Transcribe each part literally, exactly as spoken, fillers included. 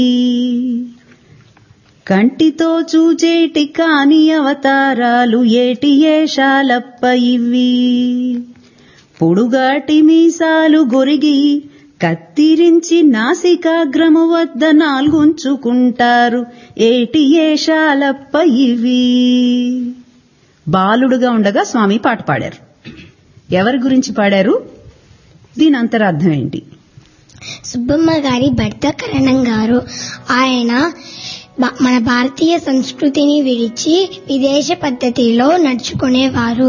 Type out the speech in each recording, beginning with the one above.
కంటితో చూచేటి కాని అవతారాలు ఏటి ఏషాలప్ప ఇవి. పొడుగాటి మీసాలు గొరిగి కత్తిరించి నాసికాగ్రము వద్ద నాలుగుంచుకుంటారు ఏటి ఏషాలప్ప ఇవి. బాలుడుగా ఉండగా స్వామి పాట పాడారు. ఎవరి గురించి పాడారు? దీని అంతరార్థం ఏంటి? సుబ్బమ్మ గారి భర్త కరణం గారు. ఆయన మన భారతీయ సంస్కృతిని విడిచి విదేశ పద్ధతిలో నడుచుకునేవారు.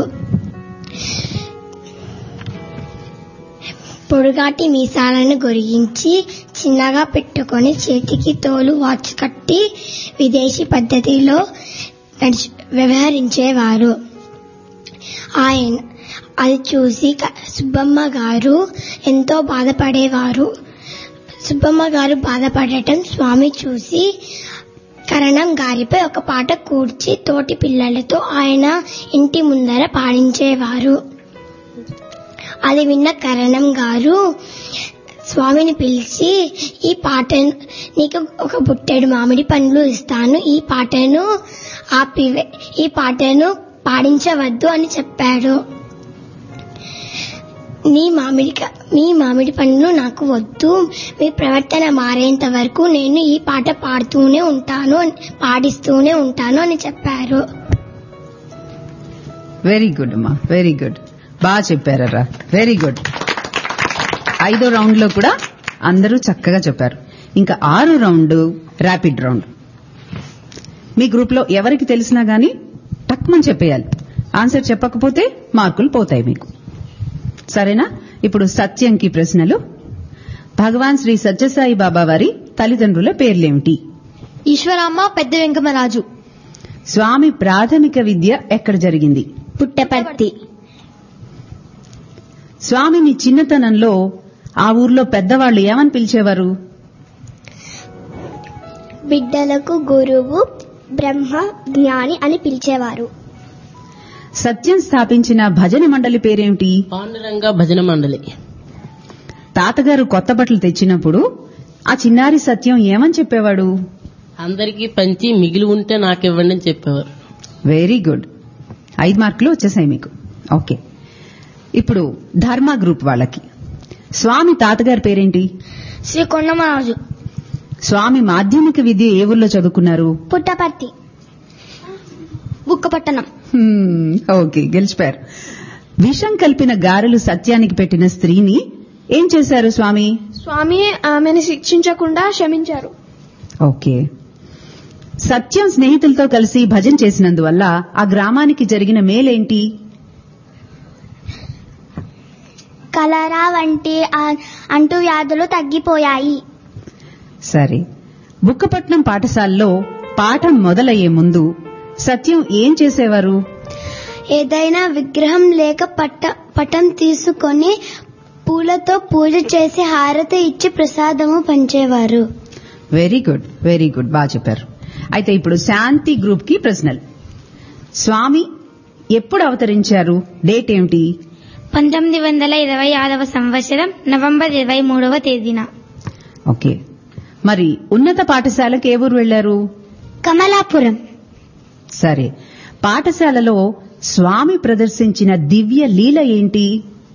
పొడుగాటి మీసాలను గొరిగించి చిన్నగా పెట్టుకొని చేతికి తోలు వాచ్ కట్టి విదేశీ పద్ధతిలో వ్యవహరించేవారు. ఆయన అది చూసి సుబ్బమ్మ గారు ఎంతో బాధపడేవారు. సుబ్బమ్మ గారు బాధపడటం స్వామి చూసి కరణం గారిపై ఒక పాట కూర్చి తోటి పిల్లలతో ఆయన ఇంటి ముందర పాడించేవారు. అది విన్న కరణం గారు స్వామిని పిలిచి, ఈ పాటను నీకు ఒక బుట్టెడు మామిడి పండ్లు ఇస్తాను, ఈ పాటను ఆపి ఈ పాటను పాడించవద్దు అని చెప్పాడు. నీ మామిడి మీ మామిడి పండ్లు నాకు వద్దు, మీ ప్రవర్తన మారేంత వరకు నేను ఈ పాట పాడుతూనే ఉంటాను పాడిస్తూనే ఉంటాను అని చెప్పారు. వెరీ గుడ్ అమ్మా, వెరీ గుడ్, బాగా చెప్పారా, వెరీ గుడ్. ఐదో రౌండ్ లో కూడా అందరూ చక్కగా చెప్పారు. ఇంకా ఆరో రౌండ్ ర్యాపిడ్ రౌండ్. మీ గ్రూప్ లో ఎవరికి తెలిసినా గానీ టక్మని చెప్పేయాలి. ఆన్సర్ చెప్పకపోతే మార్కులు పోతాయి మీకు, సరేనా? ఇప్పుడు సత్యంకి ప్రశ్నలు. భగవాన్ శ్రీ సత్యసాయి బాబా వారి తల్లిదండ్రుల పేర్లేమిటి? ఈశ్వరమ్మ, పెద్ద వెంకమరాజు. స్వామి ప్రాథమిక విద్య ఎక్కడ జరిగింది? పుట్టపర్తి. స్వామిని చిన్నతనంలో ఆ ఊర్లో పెద్దవాళ్లు ఏమని పిలిచేవారు? బిడ్డలకు గురువు, బ్రహ్మ, జ్ఞాని అని పిలిచేవారు. సత్యం స్థాపించిన భజన మండలి పేరేమిటి? పాండురంగ భజన మండలి. తాతగారు కొత్త బట్టలు తెచ్చినప్పుడు ఆ చిన్నారి సత్యం ఏమని చెప్పేవాడు? అందరికీ పంచి మిగిలి ఉంటే నాకివ్వండి అని చెప్పేవారు. వెరీ గుడ్, ఐదు మార్కులు వచ్చేసాయి మీకు. ఓకే, ఇప్పుడు ధర్మ గ్రూప్ వాళ్ళకి. స్వామి తాతగారి పేరేంటి? శ్రీ కొండమరాజు. స్వామి మాధ్యమిక విద్య ఏ ఊర్లో చదువుకున్నారు? పుట్టపర్తి. బుక్కపట్టణం. ఓకే, గెలిచిపోయారు. విషం కలిపిన గారెలు సత్యానికి పెట్టిన స్త్రీని ఏం చేశారు స్వామి? స్వామి ఆమెను శిక్షించకుండా క్షమించారు. ఓకే. సత్యం స్నేహితులతో కలిసి భజన చేసినందువల్ల ఆ గ్రామానికి జరిగిన మేలేంటి? కలరా వంటి అంటువ్యాధులు తగ్గిపోయాయి. సరే, బుక్కపట్నం పాఠశాలలో పాఠం మొదలయ్యే ముందు సత్యం ఏం చేసేవారు? ఏదైనా విగ్రహం లేక పట్ట పటం తీసుకొని పూలతో పూజ చేసి హారతి ఇచ్చి ప్రసాదము పంచేవారు. వెరీ గుడ్, వెరీ గుడ్, బాగా చెప్పారు. అయితే ఇప్పుడు శాంతి గ్రూప్ కి ప్రశ్నలు. స్వామి ఎప్పుడు అవతరించారు? డేట్ ఏమిటి? పంతొమ్మిది వందల ఇరవై ఆరవ సంవత్సరం నవంబర్ ఇరవై మూడవ తేదీన. ఓకే. మరి ఉన్నత పాఠశాలకు ఏ ఊరు వెళ్లారు? కమలాపురం. సరే, పాఠశాలలో స్వామి ప్రదర్శించిన దివ్య లీల ఏంటి?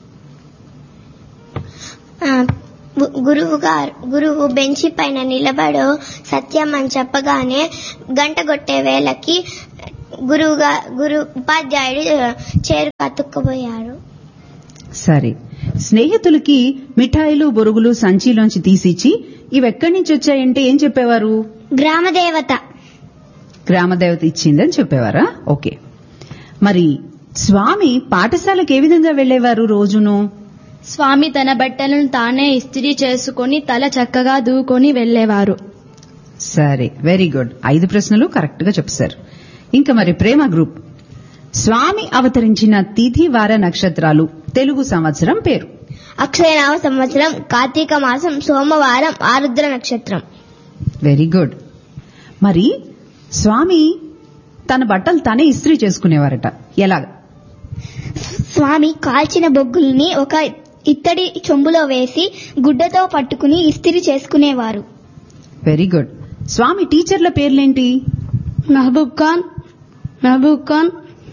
గురువు గారు గురువు బెంచి పైన నిలబడు సత్యం అని చెప్పగానే గంట కొట్టే వేళకి గురువుగా గురు ఉపాధ్యాయుడు చేరు కతుక్కుపోయారు. సరే, స్నేహితులకి మిఠాయిలు బొరుగులు సంచిలోంచి తీసిచ్చి ఇవెక్కడి నుంచి వచ్చాయంటే ఏం చెప్పేవారు? గ్రామదేవత. గ్రామదేవత ఇచ్చిందని చెప్పేవారా? ఓకే. మరి స్వామి పాఠశాలకు ఏ విధంగా వెళ్లేవారు రోజును? స్వామి తన బట్టలను తానే ఇస్త్రీ చేసుకుని తల చక్కగా దూకొని వెళ్లేవారు. సరే, వెరీ గుడ్, ఐదు ప్రశ్నలు కరెక్ట్ గా చెప్పారు. ఇంకా మరి ప్రేమ గ్రూప్. స్వామి అవతరించిన తిథి వార నక్షత్రాలు తెలుగు సంవత్సరం పేరు? అక్షయనామ సంవత్సరం, కార్తీక మాసం, సోమవారం, ఆరుద్ర నక్షత్రం. Very good. మరి స్వామి తన బట్టలు తానే ఇస్త్రీ చేసుకునేవారట, ఎలాగా? స్వామి కాల్చిన బొగ్గుల్ని ఒక ఇత్తడి చెంబులో వేసి గుడ్డతో పట్టుకుని ఇస్త్రీ చేసుకునేవారు. Very good. స్వామి టీచర్ల పేర్లేంటి? మహబూబ్ ఖాన్, మహబూబ్ ఖాన్,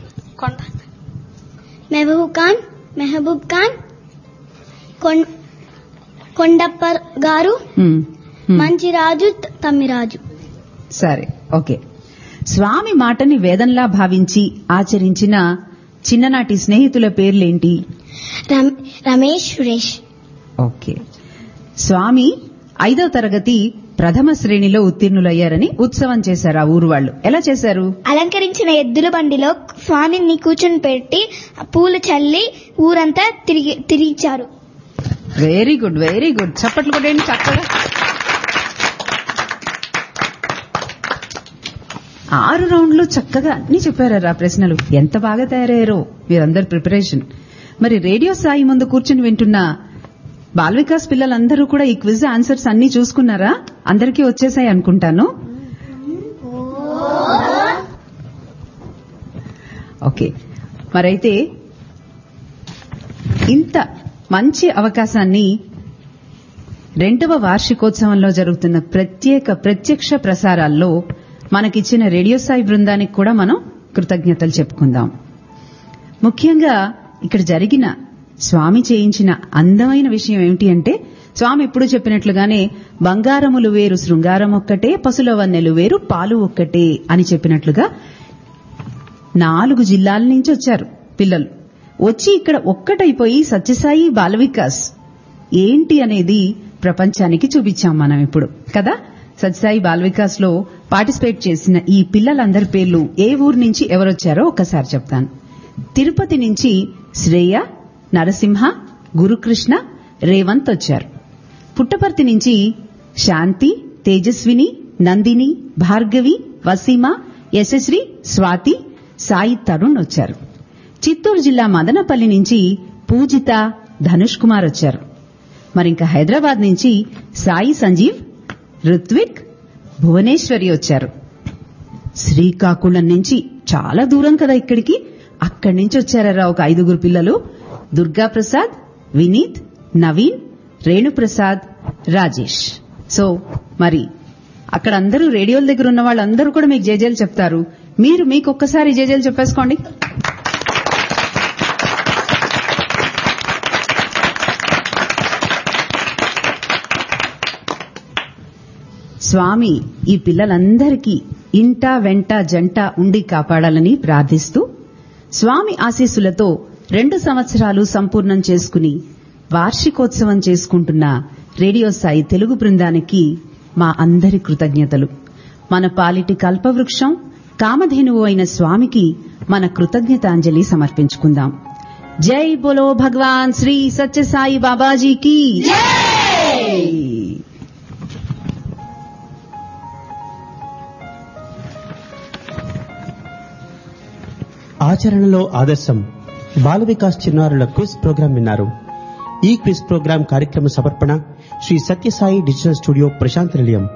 మెహబూబ్ ఖాన్, మెహబూబ్ ఖాన్, కొం- కొండప్ప గారు, హ్మ్, హ్మ్. మంచిరాజు, తమ్మిరాజు. సరే, ఓకే. స్వామి మాటని వేదంలా భావించి ఆచరించిన చిన్ననాటి స్నేహితుల పేర్లేంటి? రమ్- రమేష్, సురేష్. ఓకే. స్వామి ఐదో తరగతి ప్రథమ శ్రేణిలో ఉత్తీర్ణులయ్యారని ఉత్సవం చేశారు ఆ ఊరు వాళ్ళు. ఎలా చేశారు? అలంకరించిన ఎద్దుల బండిలో స్వామిని కూర్చొని పెట్టి పూలు చల్లి ఊరంతా తిరిగి తిరిగిచ్చారు. Very good, very good. చప్పట్లు కొట్టండి చక్కగా. ఆరు రౌండ్లు చక్కగా అన్ని చెప్పారా ప్రశ్నలు. ఎంత బాగా తయారయ్యారో మీరందరు ప్రిపరేషన్. మరి రేడియో సాయి ముందు కూర్చుని వింటున్న బాల్ వికాస్ పిల్లలందరూ కూడా ఈ క్విజ్ ఆన్సర్స్ అన్ని చూసుకున్నారా? అందరికీ వచ్చేసాయి అనుకుంటాను. ఓకే, మరైతే ఇంత మంచి అవకాశాన్ని రెండవ వార్షికోత్సవంలో జరుగుతున్న ప్రత్యేక ప్రత్యక్ష ప్రసారాల్లో మనకిచ్చిన రేడియో సాయి బృందానికి కూడా మనం కృతజ్ఞతలు చెప్పుకుందాం. ముఖ్యంగా ఇక్కడ జరిగిన స్వామి చేయించిన అందమైన విషయం ఏమిటి అంటే, స్వామి ఎప్పుడు చెప్పినట్లుగానే బంగారములు వేరు శృంగారం ఒక్కటే, పసుల వన్నెలు వేరు పాలు ఒక్కటే అని చెప్పినట్లుగా నాలుగు జిల్లాల నుంచి వచ్చారు పిల్లలు. వచ్చి ఇక్కడ ఒక్కటైపోయి సత్యసాయి బాల వికాస్ ఏంటి అనేది ప్రపంచానికి చూపించాం మనం ఇప్పుడు కదా. సత్యసాయి బాల వికాస్ లో పార్టిసిపేట్ చేసిన ఈ పిల్లలందరి పేర్లు ఏ ఊరు నుంచి ఎవరొచ్చారో ఒక్కసారి చెప్తాను. తిరుపతి నుంచి శ్రేయ, నరసింహ, గురుకృష్ణ, రేవంత్ వచ్చారు. పుట్టపర్తి నుంచి శాంతి, తేజస్విని, నందిని, భార్గవి, వసీమ, యశశ్రీ, స్వాతి, సాయి తరుణ్ వచ్చారు. చిత్తూరు జిల్లా మదనపల్లి నుంచి పూజిత, ధనుష్ కుమార్ వచ్చారు. మరింక హైదరాబాద్ నుంచి సాయి సంజీవ్, రుత్విక్, భువనేశ్వరి వచ్చారు. శ్రీకాకుళం నుంచి చాలా దూరం కదా ఇక్కడికి, అక్కడి నుంచి వచ్చారా ఒక ఐదుగురు పిల్లలు. దుర్గా ప్రసాద్, వినీత్, నవీన్, రేణుప్రసాద్, రాజేష్. సో మరి అక్కడ అందరూ రేడియోల దగ్గర ఉన్న వాళ్ళందరూ కూడా మీకు జేజేలు చెప్తారు. మీరు మీకు ఒక్కసారి జేజేలు చెప్పేసుకోండి. స్వామి ఈ పిల్లలందరికీ ఇంట వెంట జంట ఉండి కాపాడాలని ప్రార్థిస్తూ, స్వామి ఆశీస్సులతో రెండు సంవత్సరాలు సంపూర్ణం చేసుకుని వార్షికోత్సవం చేసుకుంటున్న రేడియో సాయి తెలుగు బృందానికి మా అందరి కృతజ్ఞతలు. మన పాలిటి కల్పవృక్షం కామధేనువు అయిన స్వామికి మన కృతజ్ఞతాంజలి సమర్పించుకుందాం. జై బోలో భగవాన్ శ్రీ సత్యసాయి బాబాజీకి జై. ఆచరణలో ఆదర్శం బాల వికాస్ చిన్నారుల క్విజ్ ప్రోగ్రాం విన్నారు. ఈ క్విజ్ ప్రోగ్రాం కార్యక్రమ సమర్పణ శ్రీ సత్యసాయి డిజిటల్ స్టూడియో ప్రశాంత్ నిలయం.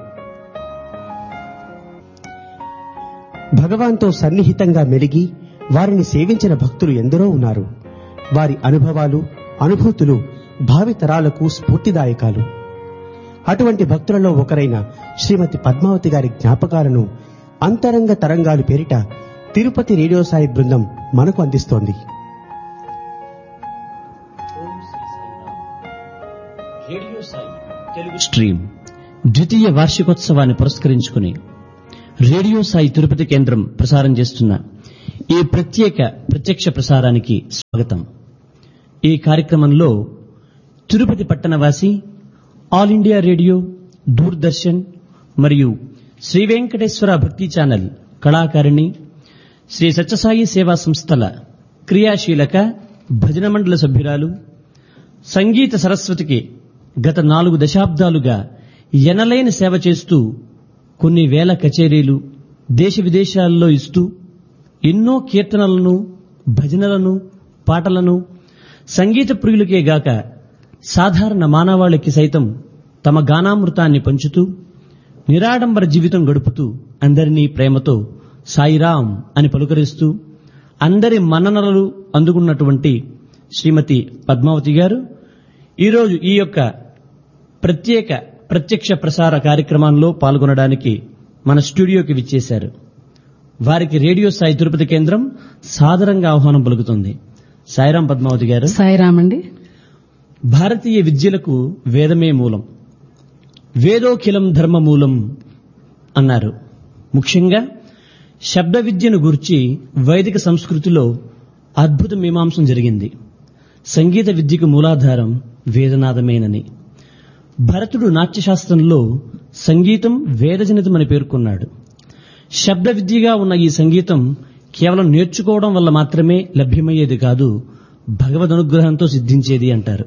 భగవాన్తో సన్నిహితంగా మెలిగి వారిని సేవించిన భక్తులు ఎందరో ఉన్నారు. వారి అనుభవాలు, అనుభూతులు భావి తరాలకు స్ఫూర్తిదాయకాలు. అటువంటి భక్తులలో ఒకరైన శ్రీమతి పద్మావతి గారి జ్ఞాపకాలను అంతరంగ తరంగాలు పేరిట తిరుపతి రేడియో సాయి బృందం మనకు అందిస్తోంది. రేడియో సాయి తెలుగు స్ట్రీమ్ ద్వితీయ వార్షికోత్సవాన్ని పురస్కరించుకుని రేడియో సాయి తిరుపతి కేంద్రం ప్రసారం చేస్తున్న ఈ ప్రత్యేక ప్రత్యక్ష ప్రసారానికి స్వాగతం. ఈ కార్యక్రమంలో Tirupati పట్టణవాసి, all India radio, Doordarshan మరియు శ్రీ వెంకటేశ్వర భక్తి ఛానల్ కళాకారిణి, శ్రీ సత్యసాయి సేవా సంస్థల క్రియాశీలక భజన మండల సభ్యురాలు, సంగీత సరస్వతికి గత నాలుగు దశాబ్దాలుగా ఎనలేని సేవ చేస్తూ కొన్ని వేల కచేరీలు దేశ విదేశాల్లో ఇస్తూ ఎన్నో కీర్తనలను, భజనలను, పాటలను సంగీత ప్రియులకే గాక సాధారణ మానవాళికి సైతం తమ గానామృతాన్ని పంచుతూ నిరాడంబర జీవితం గడుపుతూ అందరినీ ప్రేమతో సాయిరాం అని పలుకరిస్తూ అందరి మన్ననలు అందుకున్నటువంటి శ్రీమతి పద్మావతి గారు ఈరోజు ఈ యొక్క ప్రత్యేక ప్రత్యక్ష ప్రసార కార్యక్రమంలో పాల్గొనడానికి మన స్టూడియోకి విచ్చేశారు. వారికి రేడియో సాయి తిరుపతి కేంద్రం సాదరంగా ఆహ్వానం పలుకుతుంది. సాయిరాం పద్మావతి గారు. సాయిరాం అండి. భారతీయ విద్యలకు వేదమే మూలం, వేదోఖిలం ధర్మమూలం అన్నారు. ముఖ్యంగా శబ్ద విద్యను గురించి వైదిక సంస్కృతిలో అద్భుత మీమాంసం జరిగింది. సంగీత విద్యకు మూలాధారం వేదనాదమేనని. భరతుడు నాట్యశాస్త్రంలో సంగీతం వేదజనితమని పేర్కొన్నాడు. శబ్ద విద్యగా ఉన్న ఈ సంగీతం కేవలం నేర్చుకోవడం వల్ల మాత్రమే లభ్యమయ్యేది కాదు, భగవద్ అనుగ్రహంతో సిద్ధించేది అంటారు.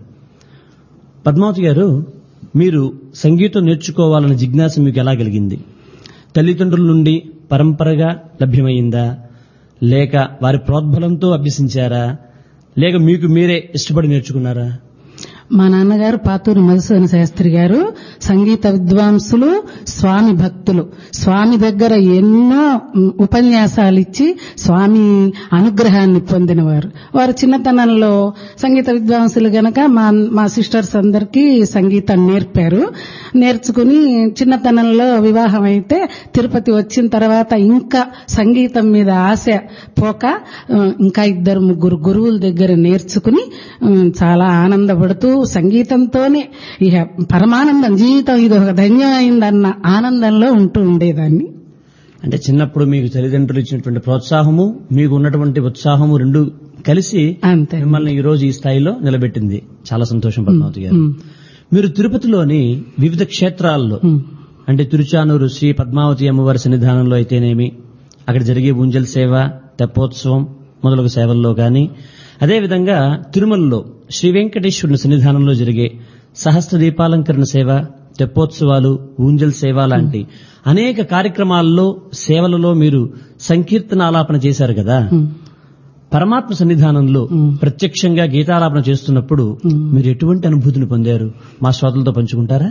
పద్మావతి గారు, మీరు సంగీతం నేర్చుకోవాలన్న జిజ్ఞాస మీకు ఎలా కలిగింది? తల్లిదండ్రుల నుండి పరంపరగా లభ్యమైందా, లేక వారి ప్రోద్బలంతో అభ్యసించారా, లేక మీకు మీరే ఇష్టపడి నేర్చుకున్నారా? మా నాన్నగారు పాతూరు మధుసూదన శాస్త్రి గారు సంగీత విద్వాంసులు, స్వామి భక్తులు. స్వామి దగ్గర ఎన్నో ఉపన్యాసాలు ఇచ్చి స్వామి అనుగ్రహాన్ని పొందినవారు. వారు చిన్నతనంలో సంగీత విద్వాంసులు గనక మా మా సిస్టర్స్ అందరికీ సంగీతం నేర్పారు. నేర్చుకుని చిన్నతనంలో వివాహం అయితే తిరుపతి వచ్చిన తర్వాత ఇంకా సంగీతం మీద ఆశ పోక ఇంకా ఇద్దరు ముగ్గురు గురువుల దగ్గర నేర్చుకుని చాలా ఆనందపడుతూ సంగీతంతోనే ఇక పరమానందం, జీవితం ఇది ఒక ధన్యమైందన్న ఆనందంలో ఉంటూ ఉండేదాన్ని. అంటే చిన్నప్పుడు మీకు తల్లిదండ్రులు ఇచ్చినటువంటి ప్రోత్సాహము, మీకు ఉన్నటువంటి ఉత్సాహము రెండు కలిసి అంతే మిమ్మల్ని ఈ రోజు ఈ స్థాయిలో నిలబెట్టింది. చాలా సంతోషం పద్మావతి గారు. మీరు తిరుపతిలోని వివిధ క్షేత్రాల్లో, అంటే తిరుచానూరు శ్రీ పద్మావతి అమ్మవారి సన్నిధానంలో అయితేనేమి, అక్కడ జరిగే ఊంజల్ సేవ, తెప్పోత్సవం మొదలగు సేవల్లో గాని, అదేవిధంగా తిరుమలలో శ్రీ వెంకటేశ్వరుని సన్నిధానంలో జరిగే సహస్ర దీపాలంకరణ సేవ, తెప్పోత్సవాలు, ఊంజల్ సేవ లాంటి అనేక కార్యక్రమాల్లో సేవలలో మీరు సంకీర్తన ఆలాపన చేశారు కదా. పరమాత్మ సన్నిధానంలో ప్రత్యక్షంగా గీతాలాపన చేస్తున్నప్పుడు మీరు ఎటువంటి అనుభూతిని పొందారు? మా శ్రోతలతో పంచుకుంటారా?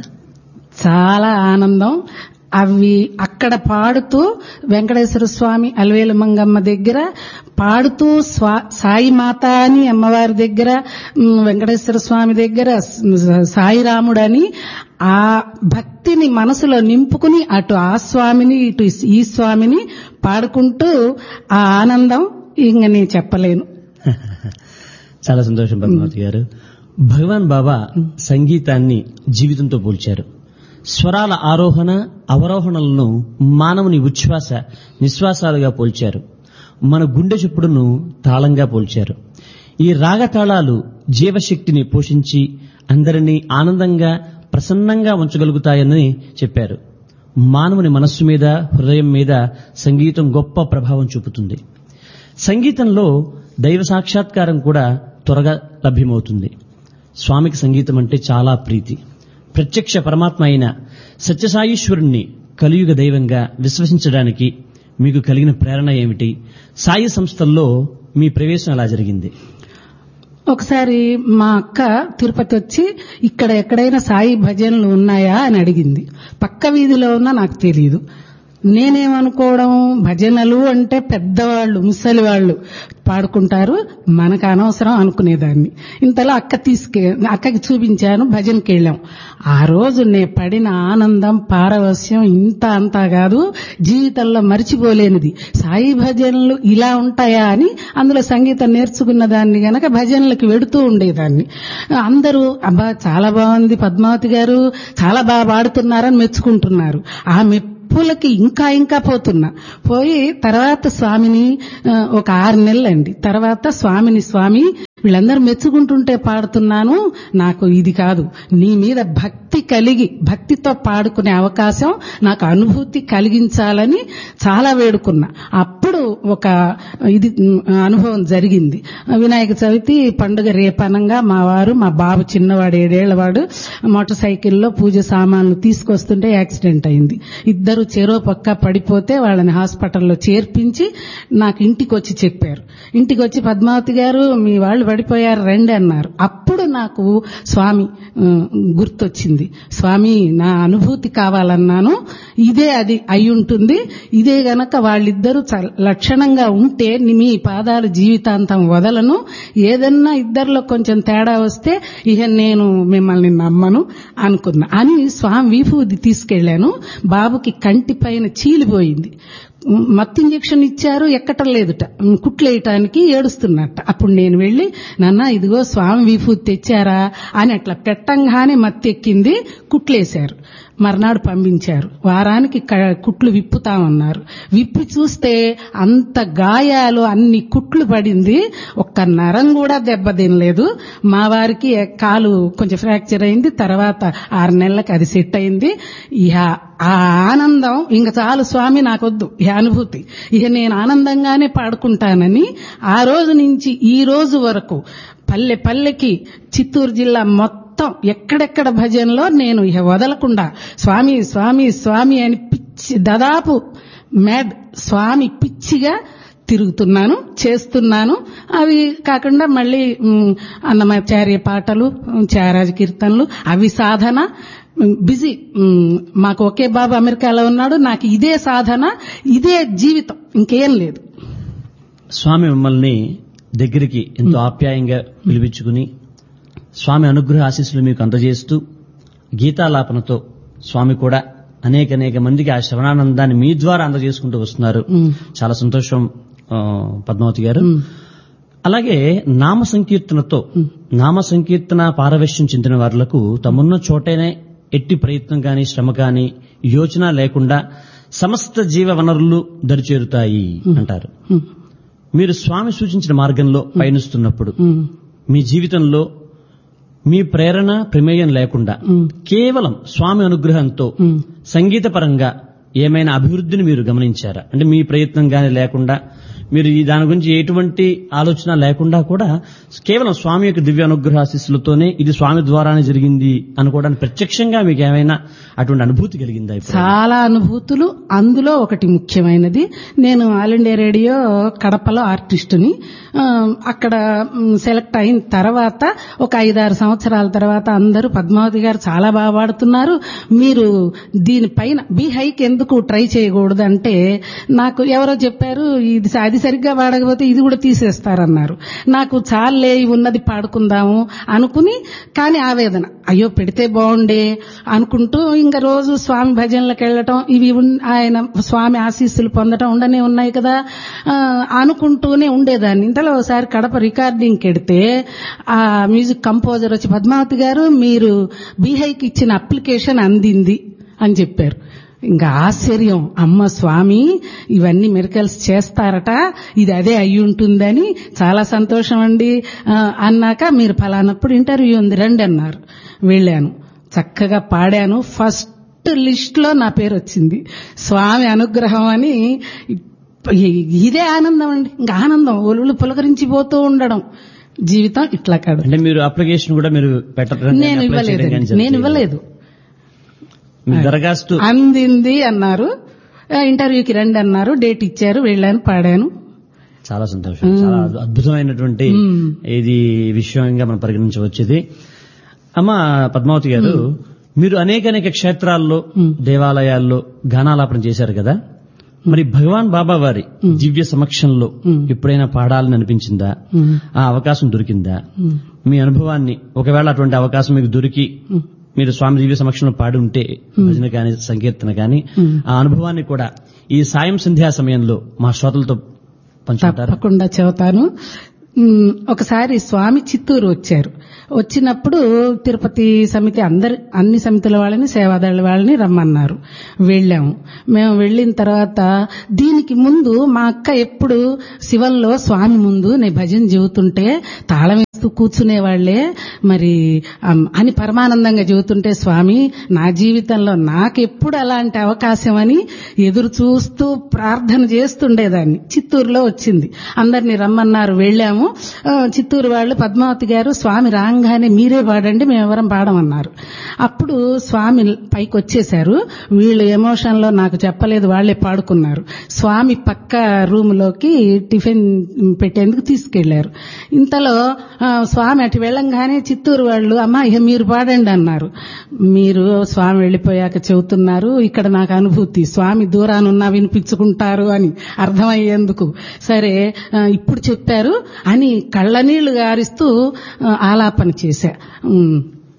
చాలా ఆనందం. అవి అక్కడ పాడుతూ వెంకటేశ్వర స్వామి అలవేలు మంగమ్మ దగ్గర పాడుతూ సాయి మాత అని అమ్మవారి దగ్గర, వెంకటేశ్వర స్వామి దగ్గర సాయిరాముడు అని ఆ భక్తిని మనసులో నింపుకుని అటు ఆ స్వామిని ఇటు ఈ స్వామిని పాడుకుంటూ ఆ ఆనందం ఇంక నేను చెప్పలేను. చాలా సంతోషం పద్మావతి గారు. భగవాన్ బాబా సంగీతాన్ని జీవితంతో పోల్చారు. స్వరాల ఆరోహణ అవరోహణలను మానవుని ఉచ్ఛ్వాస నిశ్వాసాలుగా పోల్చారు. మన గుండె చప్పుడును తాళంగా పోల్చారు. ఈ రాగతాళాలు జీవశక్తిని పోషించి అందరినీ ఆనందంగా ప్రసన్నంగా ఉంచగలుగుతాయని చెప్పారు. మానవుని మనస్సు మీద, హృదయం మీద సంగీతం గొప్ప ప్రభావం చూపుతుంది. సంగీతంలో దైవ సాక్షాత్కారం కూడా త్వరగా లభ్యమవుతుంది. స్వామికి సంగీతం అంటే చాలా ప్రీతి. ప్రత్యక్ష పరమాత్మ అయిన సత్యసాయీశ్వరుణ్ణి కలియుగ దైవంగా విశ్వసించడానికి మీకు కలిగిన ప్రేరణ ఏమిటి? సాయి సంస్థల్లో మీ ప్రవేశం ఎలా జరిగింది? ఒకసారి మా అక్క తిరుపతి వచ్చి ఇక్కడ ఎక్కడైనా సాయి భజనలు ఉన్నాయా అని అడిగింది. పక్క వీధిలో ఉన్నా నాకు తెలియదు. నేనేమనుకోవడం, భజనలు అంటే పెద్దవాళ్ళు ముసలి వాళ్ళు పాడుకుంటారు, మనకు అనవసరం అనుకునేదాన్ని. ఇంతలో అక్క తీసుకె అక్కకి చూపించాను, భజనకి వెళ్ళాం. ఆ రోజు నే పడిన ఆనందం, పారవస్యం ఇంత అంతా కాదు, జీవితంలో మరిచిపోలేనిది. సాయి భజనలు ఇలా ఉంటాయా అని అందులో సంగీతం నేర్చుకున్న దాన్ని గనక భజనలకు వెడుతూ ఉండేదాన్ని. అందరూ అబ్బా చాలా బాగుంది పద్మావతి గారు, చాలా బాగా పాడుతున్నారని మెచ్చుకుంటున్నారు. ఆ మెప్పులకి ఇంకా ఇంకా పోతున్నా. పోయి తర్వాత స్వామిని ఒక ఆరు నెలలండి తర్వాత స్వామిని స్వామి వీళ్ళందరూ మెచ్చుకుంటుంటే పాడుతున్నాను, నాకు ఇది కాదు, నీ మీద భక్తి కలిగి భక్తితో పాడుకునే అవకాశం నాకు అనుభూతి కలిగించాలని చాలా వేడుకున్నా. అప్పుడు ఒక ఇది అనుభవం జరిగింది. వినాయక చవితి పండుగ రేపనంగా మా వారు, మా బాబు చిన్నవాడు ఏడేళ్లవాడు మోటార్ సైకిల్లో పూజ సామాన్లు తీసుకొస్తుంటే యాక్సిడెంట్ అయింది. ఇద్దరు చెరో పక్క పడిపోతే వాళ్ళని హాస్పిటల్లో చేర్పించి నాకు ఇంటికి వచ్చి చెప్పారు. ఇంటికి వచ్చి పద్మావతి గారు మీ వాళ్ళు పడిపోయారు రండి అన్నారు. అప్పుడు నాకు స్వామి గుర్తొచ్చింది. స్వామి నా అనుభూతి కావాలన్నాను, ఇదే అది అయి ఉంటుంది. ఇదే గనక వాళ్ళిద్దరూ లక్షణంగా ఉంటే మీ పాదాలు జీవితాంతం వదలను. ఏదన్నా ఇద్దరిలో కొంచెం తేడా వస్తే ఇక నేను మిమ్మల్ని నమ్మను అనుకున్నా అని స్వామి విభూది తీసుకెళ్లాను. బాబుకి కంటి పైన చీలిపోయింది. మత్తు ఇంజెక్షన్ ఇచ్చారు, ఎక్కటం లేదుట, కుట్లేయటానికి ఏడుస్తున్నట్ట. అప్పుడు నేను వెళ్లి నాన్న ఇదిగో స్వామి విభూతి తెచ్చారా అని అట్లా పెట్టంగానే మత్తు ఎక్కింది, కుట్లేశారు. మర్నాడు పంపించారు. వారానికి కుట్లు విప్పుతామన్నారు. విప్పి చూస్తే అంత గాయాలు, అన్ని కుట్లు పడింది, ఒక్క నరం కూడా దెబ్బతినలేదు. మా వారికి కాలు కొంచెం ఫ్రాక్చర్ అయింది. తర్వాత ఆరు నెలలకు అది సెట్ అయింది. ఇహ ఆ ఆనందం ఇంక చాలు స్వామి, నాకొద్దు ఈ అనుభూతి, ఇక నేను ఆనందంగానే పాడుకుంటానని ఆ రోజు నుంచి ఈ రోజు వరకు పల్లె పల్లెకి చిత్తూరు జిల్లా మొత్తం ఎక్కడెక్కడ భజనలో నేను ఇక వదలకుండా స్వామి స్వామి స్వామి అని పిచ్చి, దాదాపు మ్యాడ్ స్వామి పిచ్చిగా తిరుగుతున్నాను, చేస్తున్నాను. అవి కాకుండా మళ్ళీ అన్నమాచార్య పాటలు, త్యాగరాజ కీర్తనలు, అవి సాధన, బిజీ. మాకు ఒకే బాబు అమెరికాలో ఉన్నాడు, నాకు ఇదే సాధన, ఇదే జీవితం, ఇంకేం లేదు. స్వామి మిమ్మల్ని దగ్గరికి ఎంతో ఆప్యాయంగా పిలిపించుకుని స్వామి అనుగ్రహ ఆశీస్సులు మీకు అందజేస్తూ గీతాలాపనతో స్వామి కూడా అనేక అనేక మందికి ఆ శ్రవణానందాన్ని మీ ద్వారా అందజేసుకుంటూ వస్తున్నారు. చాలా సంతోషం పద్మావతి గారు. అలాగే నామ సంకీర్తనతో, నామ సంకీర్తన పారవశ్యం చెందిన వారులకు తమన్న చోటనే ఎట్టి ప్రయత్నం కాని శ్రమ కాని యోచన లేకుండా సమస్త జీవ వనరులు దరిచేరుతాయి అంటారు. మీరు స్వామి సూచించిన మార్గంలో పయనిస్తున్నప్పుడు మీ జీవితంలో మీ ప్రేరణ ప్రమేయం లేకుండా కేవలం స్వామి అనుగ్రహంతో సంగీతపరంగా ఏమైనా అభివృద్ధిని మీరు గమనించారా? అంటే మీ ప్రయత్నం గానీ లేకుండా, మీరు ఈ దాని గురించి ఎటువంటి ఆలోచన లేకుండా కూడా కేవలం స్వామి యొక్క దివ్య అనుగ్రహ ఆశీస్సులతోనే ఇది స్వామి ద్వారానే జరిగింది అనుకోవడానికి ప్రత్యక్షంగా మీకు ఏమైనా అటువంటి అనుభూతి కలిగిందా? చాలా అనుభూతులు. అందులో ఒకటి ముఖ్యమైనది, నేను ఆల్ ఇండియా రేడియో కడపలో ఆర్టిస్టుని. అక్కడ సెలెక్ట్ అయిన తర్వాత ఒక ఐదారు సంవత్సరాల తర్వాత అందరూ పద్మావతి గారు చాలా బాగా పాడుతున్నారు, మీరు దీనిపైన బీ హైక్ ఎందుకు ట్రై చేయకూడదు అంటే, నాకు ఎవరో చెప్పారు ఇది అది సరిగ్గా పాడకపోతే ఇది కూడా తీసేస్తారన్నారు. నాకు చాలే ఉన్నది పాడుకుందాము అనుకుని, కానీ ఆవేదన, అయ్యో పెడితే బాగుండే అనుకుంటూ ఇంకా రోజు స్వామి భజనలకు వెళ్ళటం, ఇవి ఆయన స్వామి ఆశీస్సులు పొందటం ఉండనే ఉన్నాయి కదా అనుకుంటూనే ఉండేదాన్ని. ఇంతలో ఒకసారి కడప రికార్డింగ్కి వెడితే ఆ మ్యూజిక్ కంపోజర్ వచ్చి, పద్మావతి గారు మీరు బీహైకి ఇచ్చిన అప్లికేషన్ అందింది అని చెప్పారు. ఇంకా ఆశ్చర్యం, అమ్మ స్వామి ఇవన్నీ మిరకల్స్ చేస్తారట, ఇది అదే అయి ఉంటుందని చాలా సంతోషం అండి అన్నాక, మీరు ఫలానప్పుడు ఇంటర్వ్యూ ఉంది రండి అన్నారు. వెళ్ళాను, చక్కగా పాడాను. ఫస్ట్ లిస్ట్ లో నా పేరు వచ్చింది. స్వామి అనుగ్రహం అని. ఇదే ఆనందం అండి, ఇంకా ఆనందం ఒళ్ళు పులకరించిపోతూ ఉండడం. జీవితం ఇట్లా కాదు. అంటే మీరు అప్లికేషన్ కూడా మీరు పెట్టడం? నేను ఇవ్వలేదు, నేను ఇవ్వలేదు. దరఖాస్తు అందింది అన్నారు, ఇంటర్వ్యూకి రండి అన్నారు, డేట్ ఇచ్చారు, వెళ్ళాను, పాడాను. చాలా సంతోషం. చాలా అద్భుతమైనటువంటి ఇది విషయంగా మనం పరిగణించవచ్చుది. అమ్మ పద్మావతి గారు, మీరు అనేక అనేక క్షేత్రాల్లో, దేవాలయాల్లో గానాలాపన చేశారు కదా, మరి భగవాన్ బాబా వారి దివ్య సమక్షంలో ఎప్పుడైనా పాడాలని అనిపించిందా? ఆ అవకాశం దొరికిందా? మీ అనుభవాన్ని, ఒకవేళ అటువంటి అవకాశం మీకు దొరికి మీరు స్వామి దివ్య సమక్షంలో పాడి ఉంటే, భజన కాని సంకీర్తన కాని, ఆ అనుభవాన్ని కూడా ఈ సాయం సంధ్యా సమయంలో మా శ్రోతలతో పంచుకుంటారు? తప్పకుండా చెబుతాను. ఒకసారి స్వామి చిత్తూరు వచ్చారు. వచ్చినప్పుడు తిరుపతి సమితి అందరి అన్ని సమితుల వాళ్ళని, సేవాదళ వాళ్ళని రమ్మన్నారు. వెళ్ళాము. మేము వెళ్ళిన తర్వాత దీనికి ముందు మా అక్క ఎప్పుడు శివంలో స్వామి ముందు నేను భజన చెబుతుంటే తాళం ఆలపిస్తూ కూర్చునే వాళ్లే మరి అమ్, అని పరమానందంగా చెబుతుంటే స్వామి నా జీవితంలో నాకెప్పుడు అలాంటి అవకాశం అని ఎదురు చూస్తూ ప్రార్థన చేస్తుండేదాన్ని. చిత్తూరులో వచ్చింది, అందరినీ రమ్మన్నారు, వెళ్ళాము. ఆ, చిత్తూరు వాళ్ళు పద్మావతి గారు స్వామి రాగానే మీరే పాడండి, మేమెవరం పాడమన్నారు. అప్పుడు స్వామి పైకి వచ్చేశారు. వీళ్ళు ఎమోషన్ లో నాకు చెప్పలేదు, వాళ్లే పాడుకున్నారు. స్వామి పక్క రూమ్ లోకి టిఫిన్ పెట్టేందుకు తీసుకెళ్లారు. ఇంతలో ఆ, స్వామి అటు వెళ్ళంగానే చిత్తూరు వాళ్ళు అమ్మా ఇక మీరు పాడండి అన్నారు. మీరు స్వామి వెళ్లిపోయాక చెబుతున్నారు, ఇక్కడ నాకు అనుభూతి స్వామి దూరానున్నా వినిపించుకుంటారు అని అర్థమయ్యేందుకు. సరే ఆ, ఇప్పుడు చెప్పారు అని కళ్ళనీళ్లు గారిస్తూ ఆ, ఆలాపన చేశా. ఉమ్,